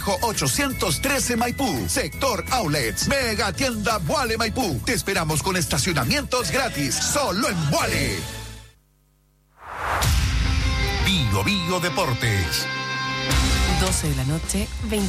813 Maipú, Sector Outlets, Mega Tienda Vuale Maipú. Te esperamos con estacionamientos gratis, solo en Vuale. Bio Bio Deportes. 12 de la noche,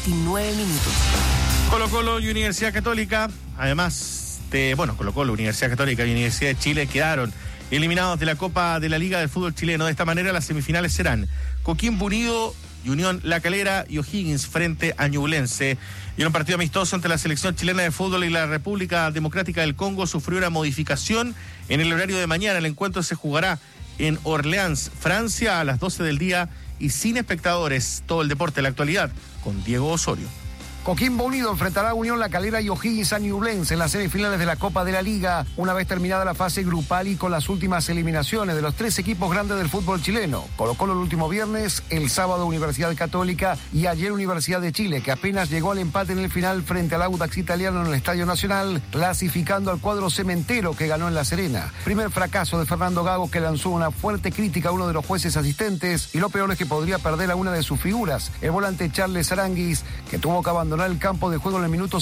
29 minutos. Colo-Colo y Universidad Católica, además de, Colo-Colo, Universidad Católica y Universidad de Chile quedaron eliminados de la Copa de la Liga del Fútbol Chileno. De esta manera las semifinales serán Coquimbo Unido y Unión La Calera y O'Higgins frente a Ñublense. Y en un partido amistoso entre la selección chilena de fútbol y la República Democrática del Congo sufrió una modificación en el horario de mañana. El encuentro se jugará en Orleans, Francia, a las 12 del día y sin espectadores. Todo el deporte de la actualidad con Diego Osorio. Coquimbo Unido enfrentará a Unión La Calera y O'Higgins a Ñublense en las semifinales de la Copa de la Liga, una vez terminada la fase grupal y con las últimas eliminaciones de los 3 equipos grandes del fútbol chileno. Colo-Colo el último viernes, el sábado Universidad Católica y ayer Universidad de Chile, que apenas llegó al empate en el final frente al Audax italiano en el Estadio Nacional, clasificando al cuadro cementero que ganó en La Serena. Primer fracaso de Fernando Gago, que lanzó una fuerte crítica a uno de los jueces asistentes, y lo peor es que podría perder a una de sus figuras, el volante Charles Aranguis, que tuvo que abandonar el campo de juego en el minuto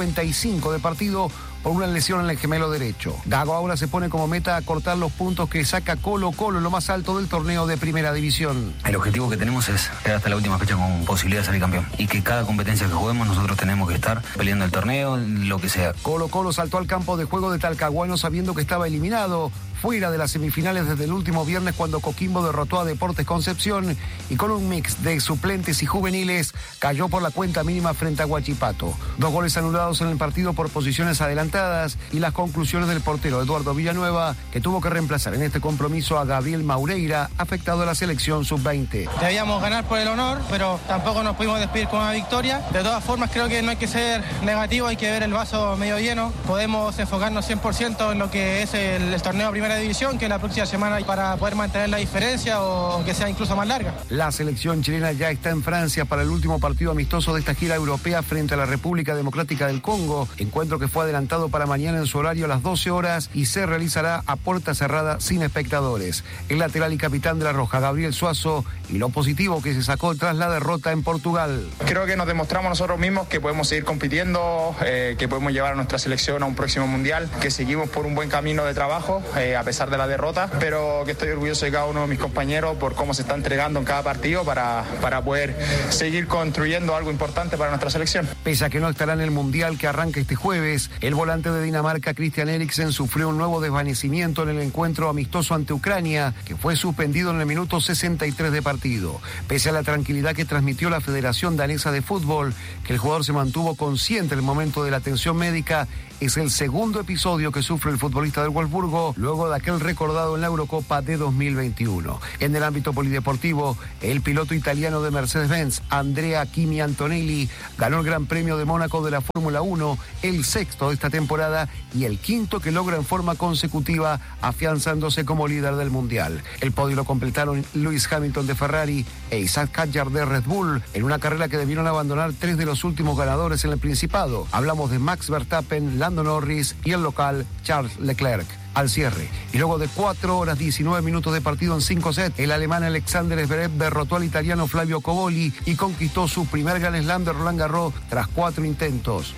55 de partido por una lesión en el gemelo derecho. Gago ahora se pone como meta a cortar los puntos que saca Colo-Colo en lo más alto del torneo de Primera División. El objetivo que tenemos es quedar hasta la última fecha con posibilidad de salir campeón y que cada competencia que juguemos nosotros tenemos que estar peleando el torneo, lo que sea. Colo-Colo saltó al campo de juego de Talcahuano sabiendo que estaba eliminado, fuera de las semifinales desde el último viernes cuando Coquimbo derrotó a Deportes Concepción y con un mix de suplentes y juveniles cayó por la cuenta mínima frente a Huachipato. 2 goles anulados en el partido por posiciones adelantadas y las conclusiones del portero Eduardo Villanueva, que tuvo que reemplazar en este compromiso a Gabriel Maureira, afectado a la selección sub-20. Debíamos ganar por el honor, pero tampoco nos pudimos despedir con una victoria. De todas formas, creo que no hay que ser negativo, hay que ver el vaso medio lleno. Podemos enfocarnos 100% en lo que es el torneo Primera División, que la próxima semana para poder mantener la diferencia o que sea incluso más larga. La selección chilena ya está en Francia para el último partido amistoso de esta gira europea frente a la República Democrática del Congo, encuentro que fue adelantado para mañana en su horario a las 12 horas y se realizará a puerta cerrada sin espectadores. El lateral y capitán de la Roja, Gabriel Suazo, y lo positivo que se sacó tras la derrota en Portugal. Creo que nos demostramos nosotros mismos que podemos seguir compitiendo, que podemos llevar a nuestra selección a un próximo mundial, que seguimos por un buen camino de trabajo, a pesar de la derrota, pero que estoy orgulloso de cada uno de mis compañeros por cómo se está entregando en cada partido para poder seguir construyendo algo importante para nuestra selección. Pese a que no estará en el mundial que arranca este jueves, el volante de Dinamarca, Christian Eriksen, sufrió un nuevo desvanecimiento en el encuentro amistoso ante Ucrania, que fue suspendido en el minuto 63 de partido. Pese a la tranquilidad que transmitió la Federación Danesa de Fútbol, que el jugador se mantuvo consciente en el momento de la atención médica, es el segundo episodio que sufre el futbolista del Wolfsburgo luego de aquel recordado en la Eurocopa de 2021. En el ámbito polideportivo, el piloto italiano de Mercedes-Benz, Andrea Kimi Antonelli, ganó el Gran Premio de Mónaco de la Fórmula 1, el 6º de esta temporada y el 5º que logra en forma consecutiva, afianzándose como líder del Mundial. El podio lo completaron Lewis Hamilton de Ferrari e Isaac Hadjar de Red Bull, en una carrera que debieron abandonar 3 de los últimos ganadores en el Principado. Hablamos de Max Verstappen, Lando Norris y el local Charles Leclerc. Al cierre, y luego de 4 horas 19 minutos de partido en 5 sets, el alemán Alexander Zverev derrotó al italiano Flavio Cobolli y conquistó su primer Grand Slam de Roland Garros tras 4 intentos.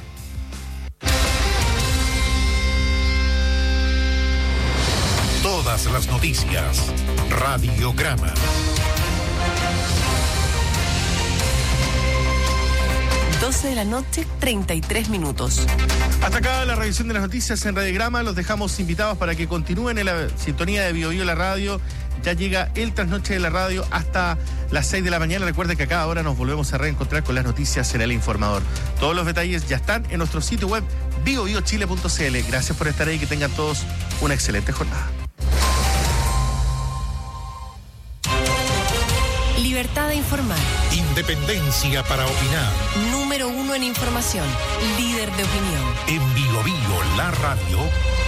Todas las noticias, Radiograma. De la noche, 33 minutos. Hasta acá la revisión de las noticias en Radiograma. Los dejamos invitados para que continúen en la sintonía de Bio Bio la radio. Ya llega el Trasnoche de la radio hasta las 6 de la mañana. Recuerde que a cada hora nos volvemos a reencontrar con las noticias en El Informador. Todos los detalles ya están en nuestro sitio web biobiochile.cl. Gracias por estar ahí y que tengan todos una excelente jornada. Libertad de informar. Independencia para opinar. Número 1 en información. Líder de opinión. En Bio Bio la radio.